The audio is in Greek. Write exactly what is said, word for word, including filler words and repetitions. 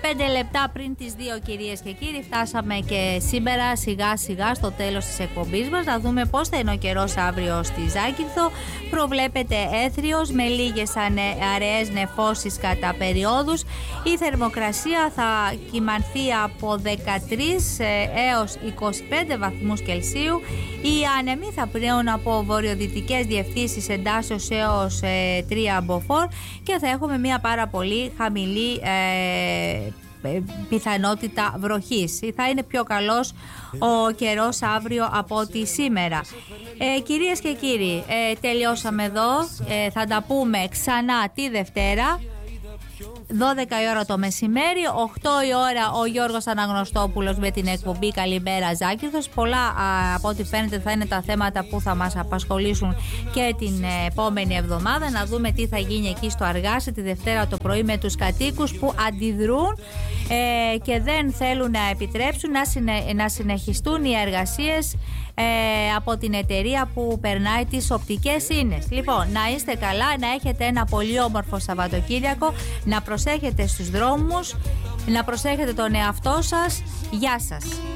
πέντε λεπτά πριν τις δύο, κυρίες και κύριοι, φτάσαμε και σήμερα σιγά σιγά στο τέλος της εκπομπής μας. Να δούμε πώς θα είναι ο καιρός αύριο στη Ζάκυνθο. Προβλέπεται έθριος με λίγες αραιές νεφώσεις κατά περιόδους. Η θερμοκρασία θα κυμανθεί από δεκατρείς έως είκοσι πέντε βαθμούς Κελσίου. Οι άνεμοι θα πνέουν από βορειοδυτικές διευθύνσεις εντάσσεως έως ε, τρία μποφόρ και θα έχουμε μια πάρα πολύ χαμηλή ε, πιθανότητα βροχής. Θα είναι πιο καλός ο καιρός αύριο από ό,τι σήμερα. ε, Κυρίες και κύριοι, ε, τελειώσαμε εδώ. ε, Θα τα πούμε ξανά τη Δευτέρα δώδεκα η ώρα το μεσημέρι, οκτώ η ώρα ο Γιώργος Αναγνωστόπουλος με την εκπομπή Καλημέρα Ζάκυνθος. Πολλά α, από ό,τι φαίνεται θα είναι τα θέματα που θα μας απασχολήσουν και την ε, επόμενη εβδομάδα. Να δούμε τι θα γίνει εκεί στο Αργάσι τη Δευτέρα το πρωί με τους κατοίκους που αντιδρούν ε, και δεν θέλουν να επιτρέψουν να, συνε, να συνεχιστούν οι εργασίες ε, από την εταιρεία που περνάει τις οπτικές ίνες. Λοιπόν, να είστε καλά, να έχετε ένα πολύ όμορφο Σαββατοκύριακο, να προσέχετε στους δρόμους, να προσέχετε τον εαυτό σας. Γεια σας.